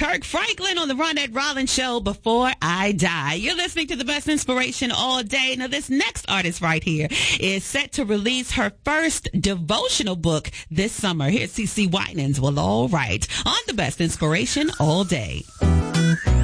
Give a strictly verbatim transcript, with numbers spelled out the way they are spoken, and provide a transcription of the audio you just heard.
Kirk Franklin on the Ronette Rollins Show, Before I Die. You're listening to the best inspiration all day. Now, this next artist right here is set to release her first devotional book this summer. Here's CeCe Winans. Well, all right. On the best inspiration all day.